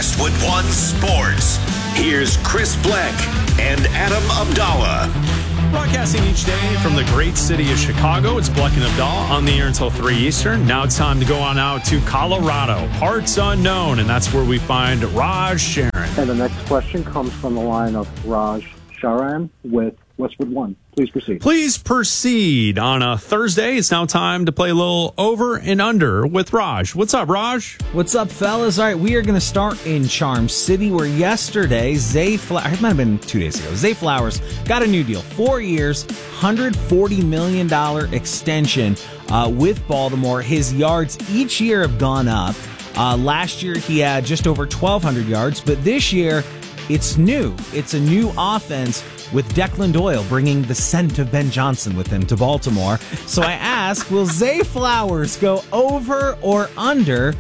Westwood One Sports. Here's Chris Bleck and Adam Abdallah. Broadcasting each day from the great city of Chicago, it's Bleck and Abdallah on the air until 3 Eastern. Now it's time to go on out to Colorado, parts unknown, and that's where we find Raj Sharon. And the next question comes from the line of Raj Sharan with Westwood One. Please proceed. Please proceed. On a Thursday, it's now time to play a little over and under with Raj. What's up, Raj? What's up, fellas? All right, we are going to start in Charm City, where yesterday, Zay Flowers, it might have been 2 days ago, Zay Flowers got a new deal. 4 years, $140 million extension with Baltimore. His yards each year have gone up. Last year, he had just over 1,200 yards, but this year, it's new. It's a new offense with Declan Doyle bringing the scent of Ben Johnson with him to Baltimore. So I ask, will Zay Flowers go over or under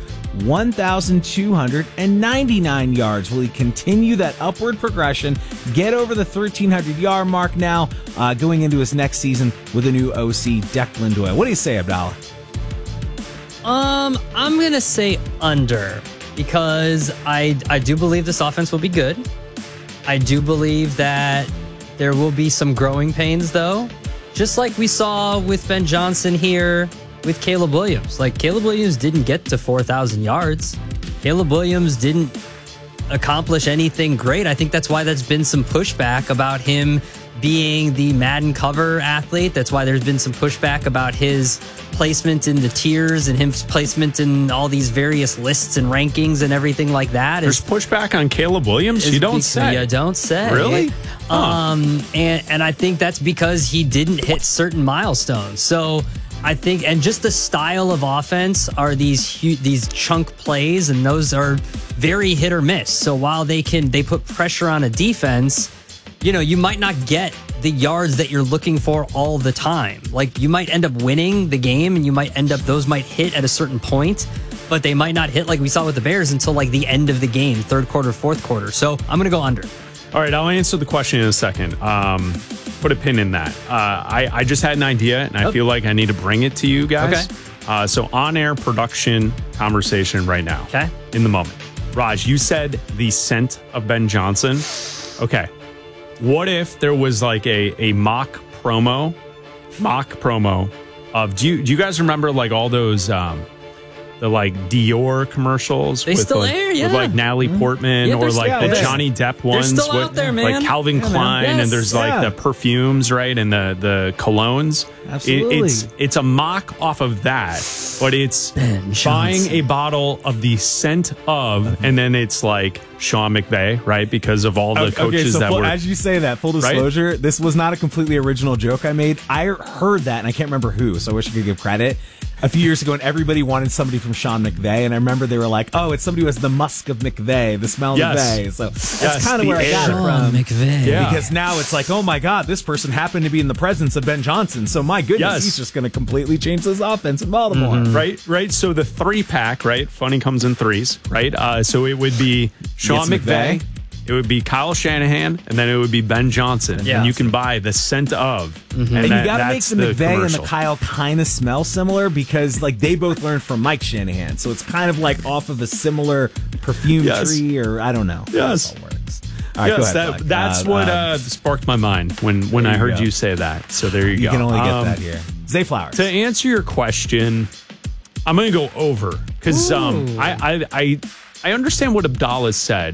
1,299 yards? Will he continue that upward progression, get over the 1,300-yard mark now, going into his next season with a new OC, Declan Doyle? What do you say, Abdallah? I'm going to say under, because I do believe this offense will be good. I do believe that there will be some growing pains, though, just like we saw with Ben Johnson here with Caleb Williams. Like, Caleb Williams didn't get to 4,000 yards. Caleb Williams didn't accomplish anything great. I think that's why there's been some pushback about him being the Madden cover athlete. That's why there's been some pushback about his placement in the tiers and his placement in all these various lists and rankings and everything like that. There's pushback on Caleb Williams? You don't say. You don't say. Really? And I think that's because he didn't hit certain milestones. So I think, and just the style of offense are these chunk plays, and those are very hit or miss. So while they put pressure on a defense, you might not get the yards that you're looking for all the time. Like, you might end up winning the game, and those might hit at a certain point, but they might not hit like we saw with the Bears until like the end of the game, third quarter, fourth quarter. So I'm going to go under. All right, I'll answer the question in a second. Put a pin in that. I just had an idea, and I feel like I need to bring it to you guys. Okay. So on-air production conversation right now. Okay. In the moment. Raj, you said the scent of Ben Johnson. Okay. What if there was like a mock promo of, do you guys remember like all those the like Dior commercials? They still air, yeah. With like Natalie Portman, or like the Johnny Depp ones. They're still out there, man. Like Calvin Klein, Yes, and there's like the perfumes, right? And the colognes. Absolutely. It's a mock off of that, but it's buying a bottle of the scent of, and then it's like Sean McVay, right? Because of all the coaches that were. As you say that, full disclosure, this was not a completely original joke I made. I heard that, and I can't remember who, so I wish I could give credit. A few years ago, and everybody wanted somebody from Sean McVay, and I remember they were like, "Oh, it's somebody who has the musk of McVay, the smell of McVay." So that's kind of where I got it from. McVay. Yeah. Because now it's like, oh my God, this person happened to be in the presence of Ben Johnson. So my goodness, he's just going to completely change this offense in Baltimore. Mm-hmm. Right. So the 3-pack, right? Funny comes in threes, right? So it would be Sean McVay. It would be Kyle Shanahan, and then it would be Ben Johnson. Yeah. And you can buy the scent of. Mm-hmm. And you got to make the McVay and the Kyle kind of smell similar, because like they both learned from Mike Shanahan. So it's kind of like off of a similar perfume tree, or I don't know. Yes. How it works. All right, yes, go ahead, that's what sparked my mind when I heard you say that. So there you go. You can only get that here. Zay Flowers. To answer your question, I'm going to go over, because I understand what Abdallah said.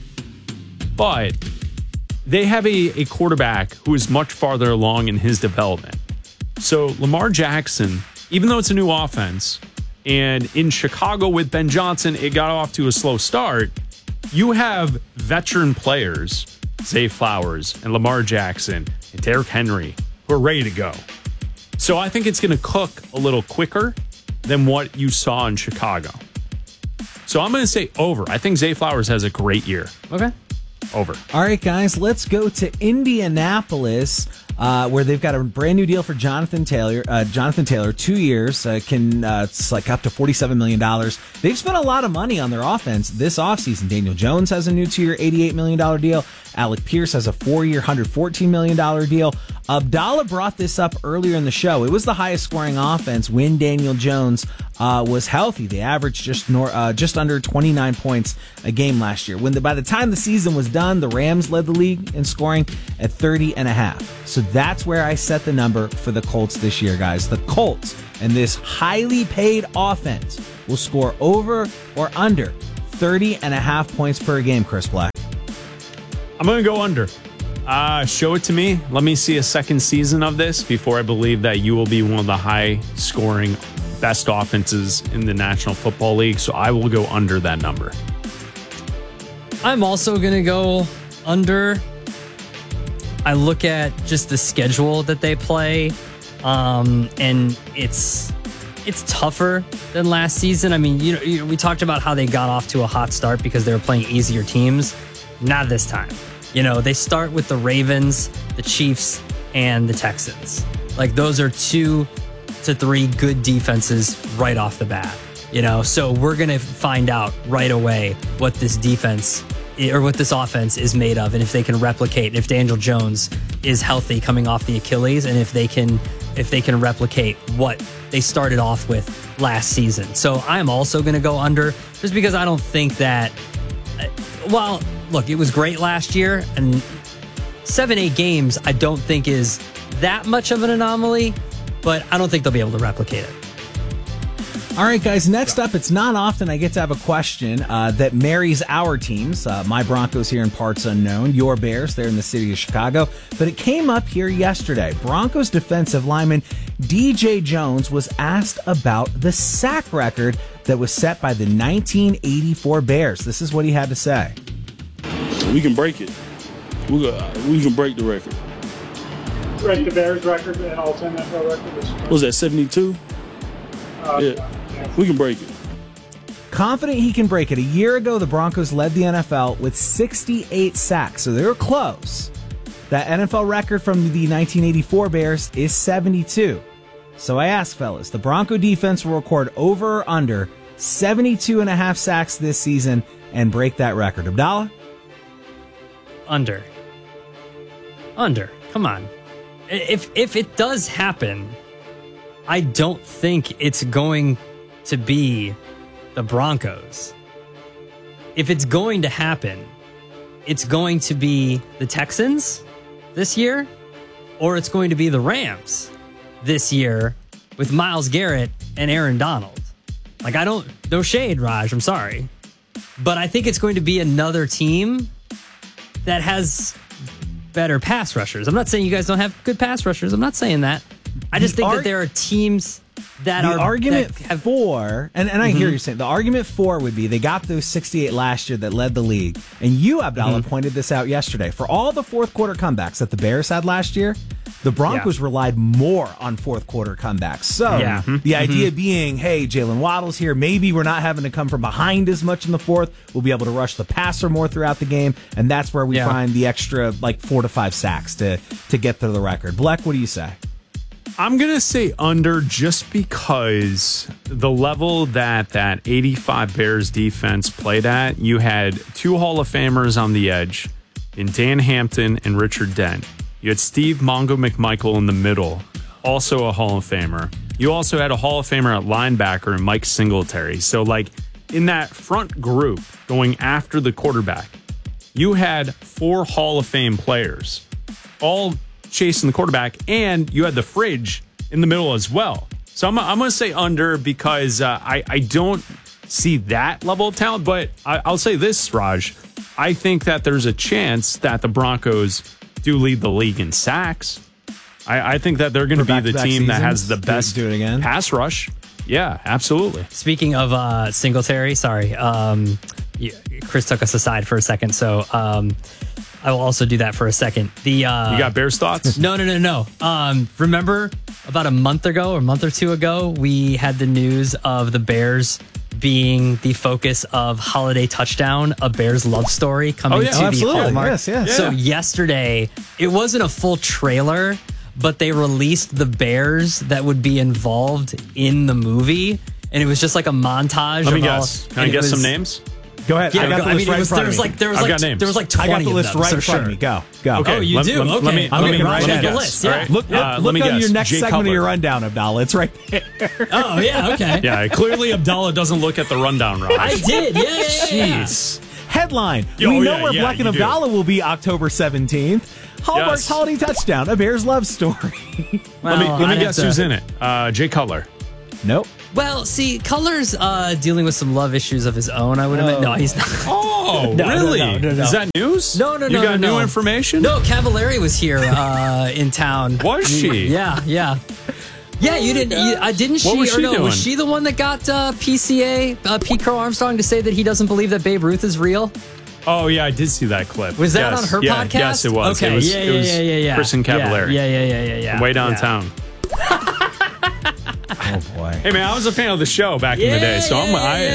But they have a quarterback who is much farther along in his development. So Lamar Jackson, even though it's a new offense, and in Chicago with Ben Johnson, it got off to a slow start, you have veteran players, Zay Flowers and Lamar Jackson and Derrick Henry, who are ready to go. So I think it's going to cook a little quicker than what you saw in Chicago. So I'm going to say over. I think Zay Flowers has a great year. Okay. Over. All right, guys, let's go to Indianapolis, where they've got a brand new deal for Jonathan Taylor. 2 years, it's like up to $47 million. They've spent a lot of money on their offense this offseason. Daniel Jones has a new 2-year, $88 million deal. Alec Pierce has a 4-year, $114 million deal. Abdallah brought this up earlier in the show. It was the highest scoring offense when Daniel Jones was healthy. They averaged just under 29 points a game last year. By the time the season was done, the Rams led the league in scoring at 30.5. So that's where I set the number for the Colts this year, guys. The Colts and this highly paid offense will score over or under 30.5 points per game, Chris Black. I'm going to go under. Show it to me. Let me see a second season of this before I believe that you will be one of the high-scoring, best offenses in the National Football League. So I will go under that number. I'm also going to go under. I look at just the schedule that they play, and it's tougher than last season. I mean, we talked about how they got off to a hot start because they were playing easier teams. Not this time. They start with the Ravens, the Chiefs, and the Texans. Like, those are 2 to 3 good defenses right off the bat. So we're going to find out right away what this defense or what this offense is made of, and if they can replicate, if Daniel Jones is healthy coming off the Achilles, and if they can replicate what they started off with last season. So I'm also going to go under, just because I don't think that, look, it was great last year, and 7-8 games I don't think is that much of an anomaly, but I don't think they'll be able to replicate it. All right, guys, next up, it's not often I get to have a question that marries our teams. My Broncos here in parts unknown, your Bears there in the city of Chicago. But it came up here yesterday. Broncos defensive lineman DJ Jones was asked about the sack record that was set by the 1984 Bears. This is what he had to say. We can break it. We can break the record. Break the Bears record and all-time NFL record. What was that, 72? Yeah, we can break it. Confident he can break it. A year ago, the Broncos led the NFL with 68 sacks, so they were close. That NFL record from the 1984 Bears is 72. So I asked, fellas, the Bronco defense will record over or under 72.5 sacks this season and break that record. Abdallah? Under. Come on. If it does happen, I don't think it's going to be the Broncos. If it's going to happen, it's going to be the Texans this year, or it's going to be the Rams this year with Myles Garrett and Aaron Donald. Like, no shade, Raj, I'm sorry. But I think it's going to be another team that has better pass rushers. I'm not saying you guys don't have good pass rushers. I'm not saying that. I just think that there are teams that are... The argument for, and I hear you saying, the argument for would be they got those 68 last year that led the league. And you, Abdallah, pointed this out yesterday. For all the fourth quarter comebacks that the Bears had last year, the Broncos relied more on fourth quarter comebacks. So the idea being, hey, Jalen Waddle's here. Maybe we're not having to come from behind as much in the fourth. We'll be able to rush the passer more throughout the game. And that's where we find the extra 4 to 5 sacks to get to the record. Bleck, what do you say? I'm going to say under, just because the level that 85 Bears defense played at, you had 2 Hall of Famers on the edge in Dan Hampton and Richard Dent. You had Steve Mongo McMichael in the middle, also a Hall of Famer. You also had a Hall of Famer at linebacker and Mike Singletary. So, in that front group going after the quarterback, you had 4 Hall of Fame players, all chasing the quarterback, and you had the fridge in the middle as well. So I'm going to say under, because I don't see that level of talent. But I'll say this, Raj. I think that there's a chance that the Broncos do lead the league in sacks. I think that they're going to be the team that has the best pass rush. Yeah, absolutely. Speaking of Singletary, sorry, Chris took us aside for a second, so I will also do that for a second. You got Bears thoughts? No. Remember about a month or 2 ago, we had the news of the Bears being the focus of Holiday Touchdown, a Bears love story coming to the Hallmark. Yes. So yesterday, it wasn't a full trailer, but they released the Bears that would be involved in the movie, and it was just like a montage. Let me guess. Can I guess some names? Go ahead. Yeah, I got the list right in front of me. I've got names. There was like 20 I got the list of them, right so in front sure. of me. Go. Okay. Oh, you do? Okay. Let me Raj has the guess. list, All yeah. right. Look let me on guess. your next Jay segment of Cutler. your rundown, Abdallah. It's right there. Oh, yeah, okay. Yeah, clearly Abdallah doesn't look at the rundown, Raj. I did. Yeah. Jeez. Headline. Oh, We know yeah, where yeah, Black and you do. Abdallah will be October 17th. Hallmark's Yes. holiday touchdown, a Bears love story. Let me I'd guess have who's to- in it. Jay Cutler. Nope. Well, see, Cutler's dealing with some love issues of his own, I would admit. No, he's not. Oh, No, really? no. Is that news? No. You got new information? No, Cavallari was here in town. Was she? Yeah. Yeah, you didn't. Didn't she? What was or she no? doing? Was she the one that got PCA, Pete Crow Armstrong, to say that he doesn't believe that Babe Ruth is real? Oh, yeah, I did see that clip. Was that Yes. on her Yeah, podcast? Yes, it was. Okay, It was, yeah. it was Kristen Cavallari. Yeah. Way downtown. Oh, boy. Hey, man, I was a fan of the show back in the day, so Yeah.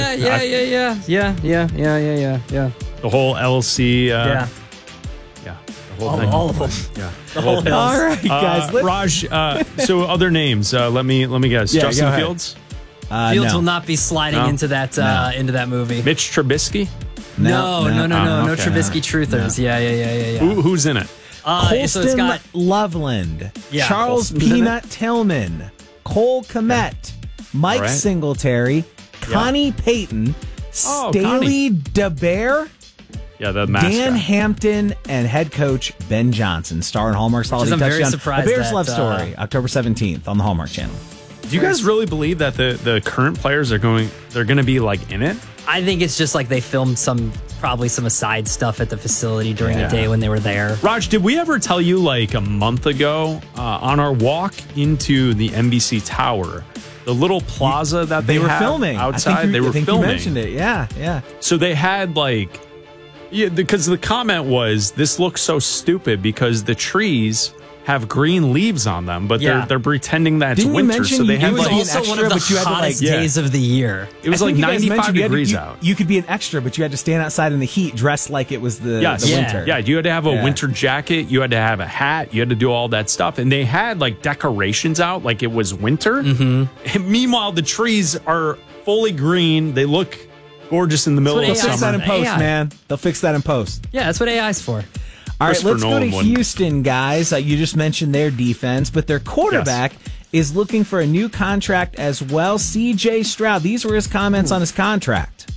the whole LC. Yeah. Yeah. The whole thing. All of them. Yeah. The whole hills. All right, guys. let's- Raj, so other names. Let me guess. Yeah, go Justin ahead. Fields? Fields no. will not be sliding No. into that movie. Mitch Trubisky? No. Oh, okay. Trubisky Truthers. Yeah. Who's in it? So it's Colston got Loveland, Yeah, Charles Colston's in Peanut Tillman, Cole Kmet, Mike All right. Singletary, Connie Payton, Oh, Staley DeBear, Yeah, the mascot. Dan Hampton, and head coach Ben Johnson. Star in Hallmark's Holiday I'm very Touchdown. surprised A Bears that, Love Story, October 17th on the Hallmark Channel. Do you guys really believe that the current players they're going to be like in it? I think it's just like they filmed probably some aside stuff at the facility during the day when they were there. Raj, did we ever tell you like a month ago on our walk into the NBC Tower, the little plaza that They were have filming outside? They were I think filming. You mentioned it. Yeah. So they had because the comment was, this looks so stupid because the trees have green leaves on them, but Yeah. they're pretending that it's Didn't you winter. mention So they you had It was could be an also one extra, of the but you had to, hottest yeah. days of the year. it was I like think you guys 95 mentioned you had to- degrees you- out. You could be an extra, but you had to stand outside in the heat dressed like it was the Yes. winter. Yeah, you had to have a Yeah. winter jacket. You had to have a hat. You had to do all that stuff. And they had like decorations out like it was winter. Mm-hmm. And meanwhile, the trees are fully green. They look gorgeous in the middle That's of what They'll fix that summer. in post, AI. man. They'll fix that in post. Yeah, that's what AI's for. All right, Christopher let's go to Nolan one. Houston, guys. You just mentioned their defense, but their quarterback is looking for a new contract as well. CJ Stroud. These were his comments on his contract.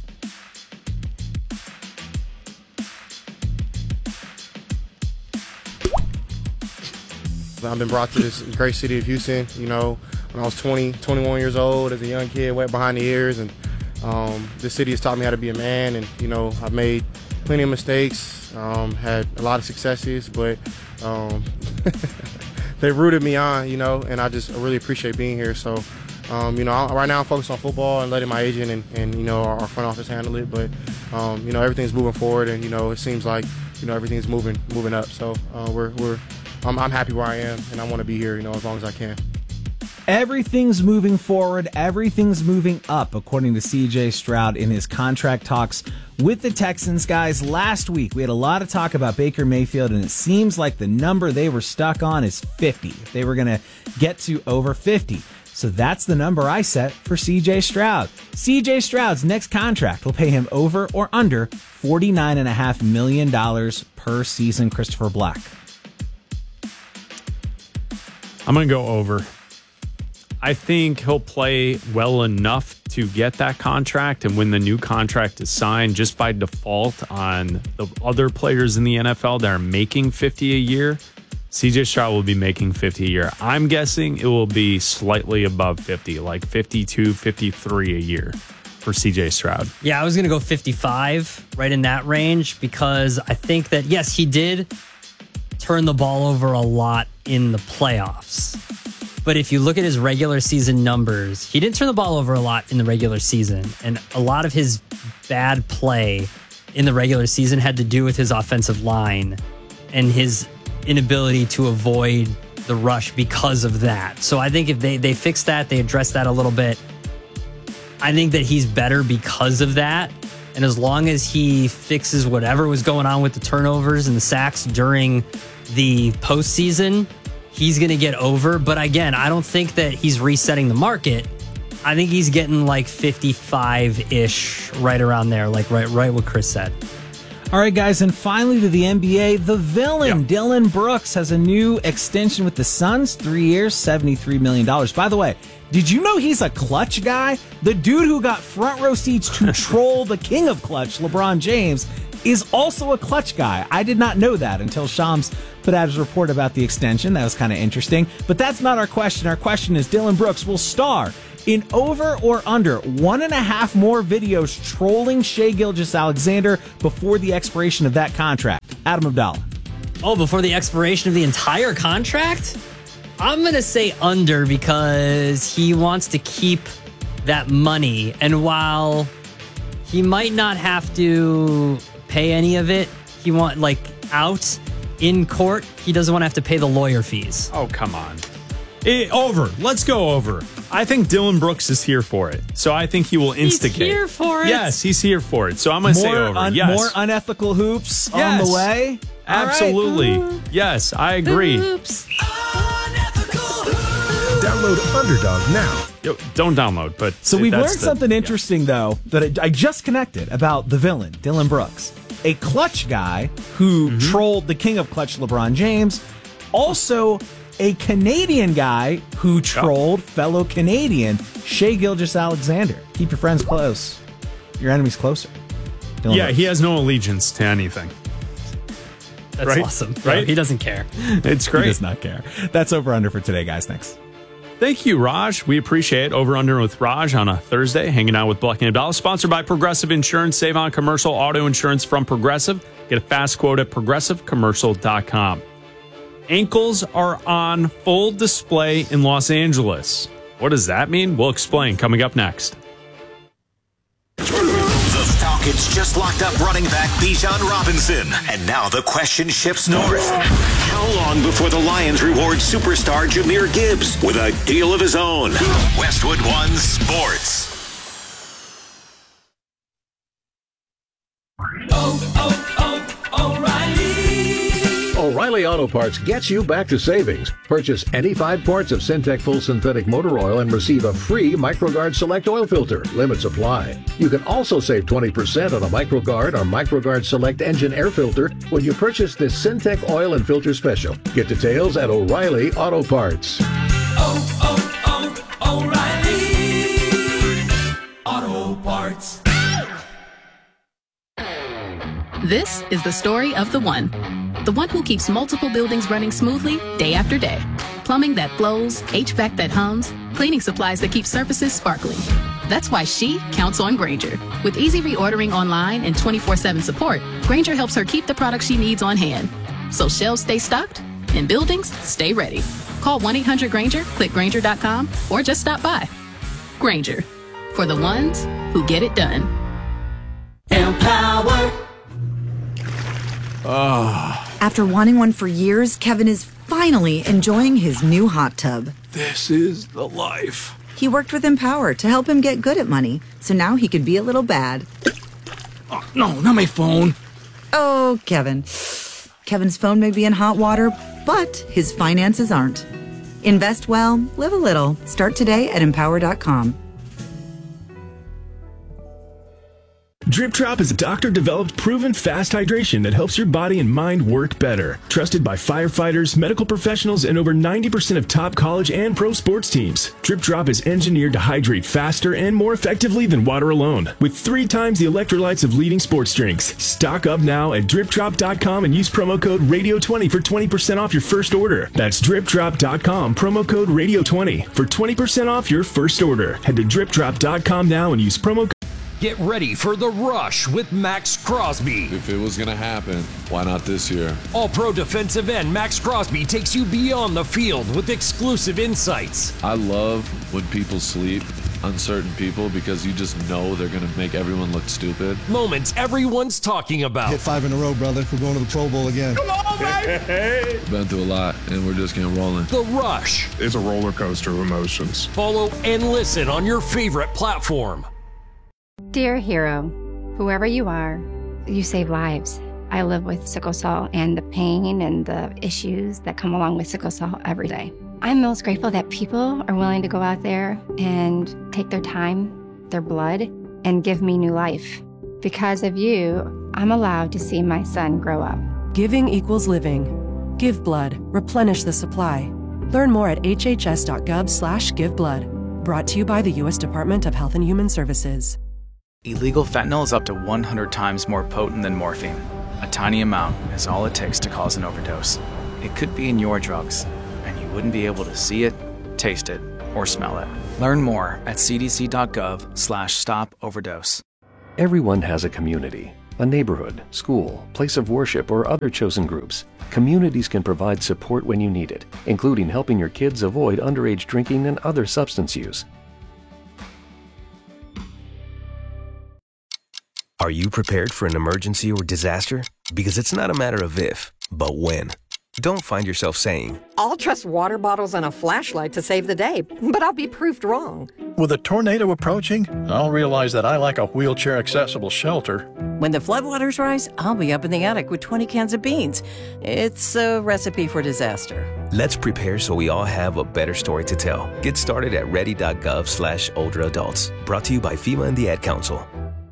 I've been brought to this great city of Houston, when I was 21 years old as a young kid, wet behind the ears. And this city has taught me how to be a man. And, I've made plenty of mistakes, had a lot of successes, but they rooted me on, and I really appreciate being here. So, right now I'm focused on football and letting my agent and our front office handle it. But, everything's moving forward and, it seems like, everything's moving up. So I'm happy where I am, and I want to be here, as long as I can. Everything's moving forward. Everything's moving up, according to CJ Stroud in his contract talks with the Texans. Guys, last week we had a lot of talk about Baker Mayfield, and it seems like the number they were stuck on is 50. They were going to get to over 50. So that's the number I set for CJ Stroud. CJ Stroud's next contract will pay him over or under $49.5 million per season. Christopher Black. I'm going to go over. I think he'll play well enough to get that contract, and when the new contract is signed, just by default on the other players in the NFL that are making 50 a year, CJ Stroud will be making 50 a year. I'm guessing it will be slightly above 50, like 52, 53 a year for CJ Stroud. Yeah, I was going to go 55, right in that range, because I think that, yes, he did turn the ball over a lot in the playoffs. But if you look at his regular season numbers, he didn't turn the ball over a lot in the regular season. And a lot of his bad play in the regular season had to do with his offensive line and his inability to avoid the rush because of that. So I think if they fix that, they address that a little bit, I think that he's better because of that. And as long as he fixes whatever was going on with the turnovers and the sacks during the postseason, he's going to get over. But again, I don't think that he's resetting the market. I think he's getting like 55-ish, right around there, like right what Chris said. All right, guys, and finally to the NBA, the villain, Dylan Brooks, has a new extension with the Suns, 3 years, $73 million. By the way, did you know he's a clutch guy? The dude who got front row seats to troll the king of clutch, LeBron James, is also a clutch guy. I did not know that until Shams put out his report about the extension. That was kind of interesting. But that's not our question. Our question is, Dylan Brooks will star in over or under 1.5 more videos trolling Shai Gilgeous-Alexander before the expiration of that contract. Adam Abdallah. Oh, before the expiration of the entire contract? I'm going to say under because he wants to keep that money. And while he might not have to pay any of it, he want out in court, he doesn't want to have to pay the lawyer fees. Oh, come on. Over. Let's go over. I think Dylan Brooks is here for it. So I think he will instigate. He's here for it? Yes, he's here for it. So I'm going to say over. Yes. More unethical hoops on the way? Absolutely. Right. Yes, I agree. Oops. Download Underdog now. Yo, don't download, but... So we've learned something interesting, though, that I just connected about the villain, Dylan Brooks. A clutch guy who trolled the king of clutch, LeBron James. Also, a Canadian guy who trolled fellow Canadian, Shai Gilgeous-Alexander. Keep your friends close. Your enemies closer. Dylan Brooks. He has no allegiance to anything. That's awesome. Right? He doesn't care. It's great. He does not care. That's over under for today, guys. Thanks. Thank you, Raj. We appreciate it. Over Under with Raj on a Thursday, hanging out with Black and Abdallah. Sponsored by Progressive Insurance. Save on commercial auto insurance from Progressive. Get a fast quote at progressivecommercial.com. Ankles are on full display in Los Angeles. What does that mean? We'll explain coming up next. The Falcons just locked up running back Bijan Robinson. And now the question shifts north. How long before the Lions reward superstar Jahmyr Gibbs with a deal of his own? Westwood One Sports. O'Reilly Auto Parts gets you back to savings. Purchase any 5 quarts of Syntec Full Synthetic Motor Oil and receive a free MicroGuard Select Oil Filter. Limits apply. You can also save 20% on a MicroGuard or MicroGuard Select Engine Air Filter when you purchase this Syntec Oil and Filter Special. Get details at O'Reilly Auto Parts. O'Reilly Auto Parts. This is the story of the one who keeps multiple buildings running smoothly day after day. Plumbing that flows, HVAC that hums, cleaning supplies that keep surfaces sparkling. That's why she counts on Grainger. With easy reordering online and 24/7 support, Grainger helps her keep the products she needs on hand. So shelves stay stocked and buildings stay ready. Call 1-800-GRAINGER, click Grainger.com, or just stop by. Grainger, for the ones who get it done. Empower. After wanting one for years, Kevin is finally enjoying his new hot tub. This is the life. He worked with Empower to help him get good at money, so now he can be a little bad. Oh, no, not my phone. Oh, Kevin. Kevin's phone may be in hot water, but his finances aren't. Invest well, live a little. Start today at Empower.com. Drip Drop is a doctor-developed, proven fast hydration that helps your body and mind work better. Trusted by firefighters, medical professionals, and over 90% of top college and pro sports teams. Drip Drop is engineered to hydrate faster and more effectively than water alone, with 3 times the electrolytes of leading sports drinks. Stock up now at DripDrop.com and use promo code Radio20 for 20% off your first order. That's DripDrop.com, promo code Radio20 for 20% off your first order. Head to DripDrop.com now and use promo code. Get ready for The Rush with Max Crosby. If it was going to happen, why not this year? All-Pro defensive end Max Crosby takes you beyond the field with exclusive insights. I love when people sleep on certain people because you just know they're going to make everyone look stupid. Moments everyone's talking about. Hit 5 in a row, brother. We're going to the Pro Bowl again. Come on, baby! Been through a lot, and we're just getting rolling. The Rush. It's a roller coaster of emotions. Follow and listen on your favorite platform. Dear hero, whoever you are, you save lives. I live with sickle cell and the pain and the issues that come along with sickle cell every day. I'm most grateful that people are willing to go out there and take their time, their blood, and give me new life. Because of you, I'm allowed to see my son grow up. Giving equals living. Give blood. Replenish the supply. Learn more at hhs.gov/giveblood. Brought to you by the U.S. Department of Health and Human Services. Illegal fentanyl is up to 100 times more potent than morphine. A tiny amount is all it takes to cause an overdose. It could be in your drugs, and you wouldn't be able to see it, taste it, or smell it. Learn more at cdc.gov/stop-overdose. Everyone has a community, a neighborhood, school, place of worship, or other chosen groups. Communities can provide support when you need it, including helping your kids avoid underage drinking and other substance use. Are you prepared for an emergency or disaster? Because it's not a matter of if, but when. Don't find yourself saying, I'll trust water bottles and a flashlight to save the day, but I'll be proved wrong. With a tornado approaching, I'll realize that I lack a wheelchair-accessible shelter. When the floodwaters rise, I'll be up in the attic with 20 cans of beans. It's a recipe for disaster. Let's prepare so we all have a better story to tell. Get started at ready.gov/older adults. Brought to you by FEMA and the Ad Council.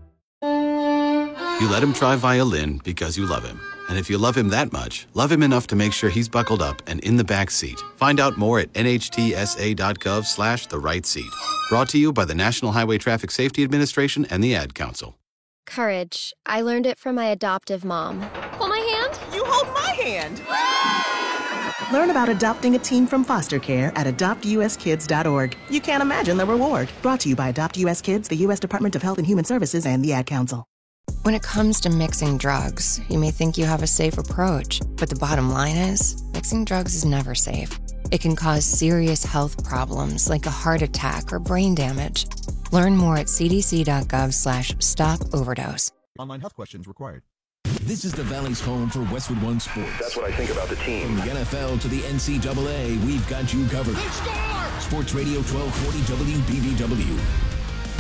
You let him try violin because you love him. And if you love him that much, love him enough to make sure he's buckled up and in the back seat. Find out more at nhtsa.gov/the right seat. Brought to you by the National Highway Traffic Safety Administration and the Ad Council. Courage. I learned it from my adoptive mom. Hold my hand. You hold my hand. Learn about adopting a teen from foster care at adoptuskids.org. You can't imagine the reward. Brought to you by Adopt US Kids, the U.S. Department of Health and Human Services, and the Ad Council. When it comes to mixing drugs, you may think you have a safe approach, but the bottom line is, mixing drugs is never safe. It can cause serious health problems like a heart attack or brain damage. Learn more at cdc.gov/stop-overdose. Online health questions required. This is the Valley's home for Westwood One Sports. That's what I think about the team. From the NFL to the NCAA, we've got you covered. Sports Radio 1240 WBBW.